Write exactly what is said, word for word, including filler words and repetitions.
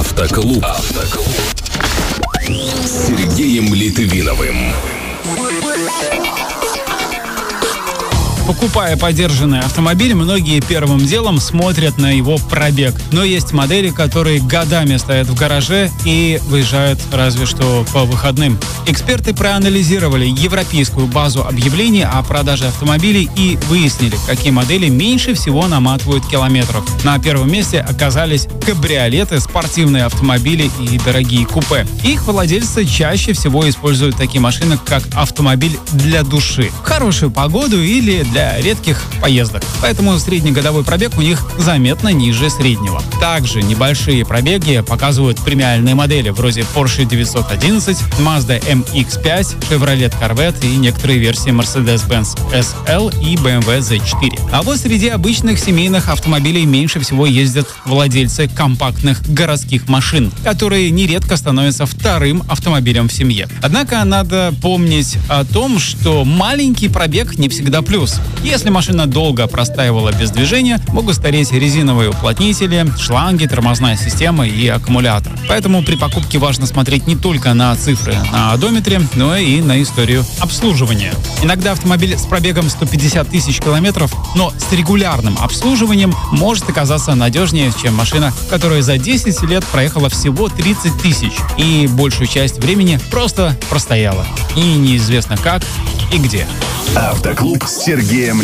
Автоклуб. Автоклуб. С Сергеем Литвиновым. Покупая подержанный автомобиль, многие первым делом смотрят на его пробег. Но есть модели, которые годами стоят в гараже и выезжают разве что по выходным. Эксперты проанализировали европейскую базу объявлений о продаже автомобилей и выяснили, какие модели меньше всего наматывают километров. На первом месте оказались кабриолеты, спортивные автомобили и дорогие купе. Их владельцы чаще всего используют такие машины, как автомобиль для души, в хорошую погоду или для редких поездок. Поэтому среднегодовой пробег у них заметно ниже среднего. Также небольшие пробеги показывают премиальные модели вроде Porsche девятьсот одиннадцать, Mazda эм икс пять, Chevrolet Corvette и некоторые версии Mercedes-Benz эс эл и бэ эм вэ зет четыре. А вот среди обычных семейных автомобилей меньше всего ездят владельцы компактных городских машин, которые нередко становятся вторым автомобилем в семье. Однако надо помнить о том, что маленький пробег не всегда плюс. Если машина долго простаивала без движения, могут стареть резиновые уплотнители, шланги, тормозная система и аккумулятор. Поэтому при покупке важно смотреть не только на цифры на одометре, но и на историю обслуживания. Иногда автомобиль с пробегом сто пятьдесят тысяч километров, но с регулярным обслуживанием может оказаться надежнее, чем машина, которая за десять лет проехала всего тридцать тысяч и большую часть времени просто простояла. И неизвестно как и где. Автоклуб с Сергеем